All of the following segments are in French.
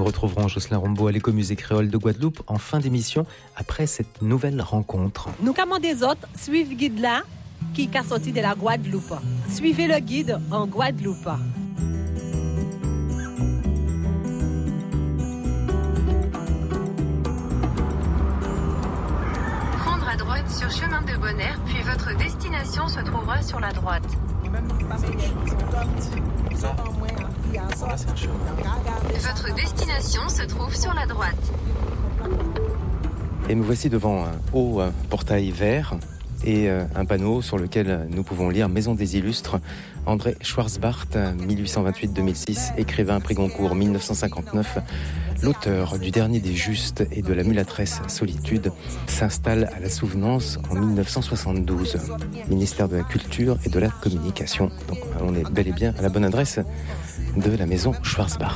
Nous retrouverons Jocelyn Rombaud à l'Écomusée créole de Guadeloupe en fin d'émission après cette nouvelle rencontre. Nous commandons des autres, suivez guide là qui est sorti de la Guadeloupe. Suivez le guide en Guadeloupe. Prendre à droite sur chemin de Bonaire, puis votre destination se trouvera sur la droite. Votre destination se trouve sur la droite. Et nous voici devant un haut portail vert et un panneau sur lequel nous pouvons lire Maison des Illustres. André Schwarzbart, 1828-2006, écrivain prix Goncourt 1959, l'auteur du Dernier des Justes et de La Mulâtresse Solitude, s'installe à la Souvenance en 1972. Ministère de la Culture et de la Communication. Donc on est bel et bien à la bonne adresse de la Maison Schwarzbart.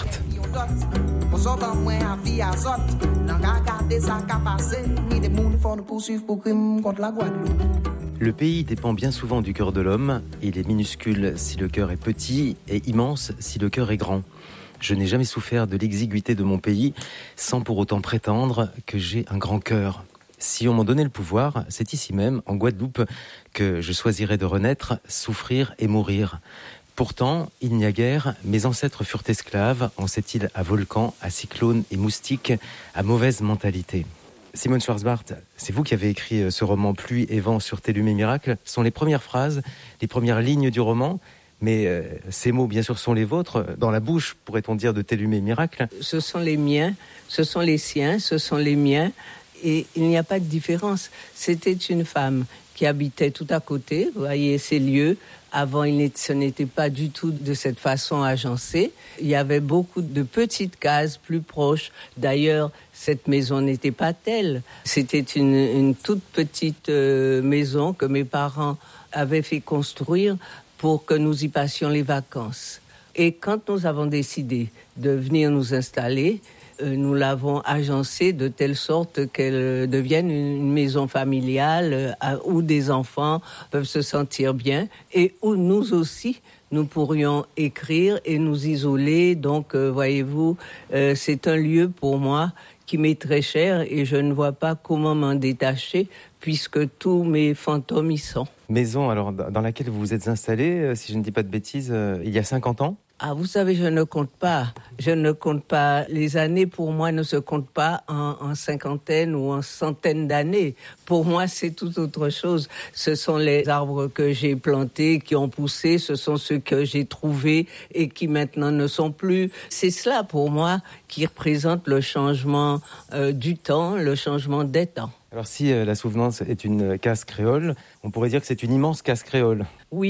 Le pays dépend bien souvent du cœur de l'homme. Il est minuscule si le cœur est petit et immense si le cœur est grand. Je n'ai jamais souffert de l'exiguïté de mon pays sans pour autant prétendre que j'ai un grand cœur. Si on m'en donnait le pouvoir, c'est ici même, en Guadeloupe, que je choisirais de renaître, souffrir et mourir. Pourtant, il n'y a guère, mes ancêtres furent esclaves en cette île à volcans, à cyclones et moustiques, à mauvaise mentalité. Simone Schwarzbart, c'est vous qui avez écrit ce roman Pluie et vent sur Télume et Miracle. Ce sont les premières phrases, les premières lignes du roman. Mais ces mots, bien sûr, sont les vôtres, dans la bouche, pourrait-on dire, de Télume et Miracle. Ce sont les miens, ce sont les siens, ce sont les miens, et il n'y a pas de différence. C'était une femme qui habitait tout à côté, vous voyez ces lieux. Avant, ce n'était pas du tout de cette façon agencé. Il y avait beaucoup de petites cases plus proches. D'ailleurs, cette maison n'était pas telle. C'était une toute petite maison que mes parents avaient fait construire pour que nous y passions les vacances. Et quand nous avons décidé de venir nous installer, nous l'avons agencée de telle sorte qu'elle devienne une maison familiale où des enfants peuvent se sentir bien et où nous aussi, nous pourrions écrire et nous isoler. Donc, voyez-vous, c'est un lieu pour moi qui m'est très cher et je ne vois pas comment m'en détacher puisque tous mes fantômes y sont. Maison alors dans laquelle vous vous êtes installé, si je ne dis pas de bêtises, il y a 50 ans ? Ah, vous savez, je ne compte pas. Je ne compte pas. Les années, pour moi, ne se comptent pas en cinquantaine ou en centaine d'années. Pour moi, c'est tout autre chose. Ce sont les arbres que j'ai plantés, qui ont poussé. Ce sont ceux que j'ai trouvés et qui maintenant ne sont plus. C'est cela, pour moi, qui représente le changement du temps, le changement des temps. Alors si la Souvenance est une case créole, on pourrait dire que c'est une immense case créole. Oui.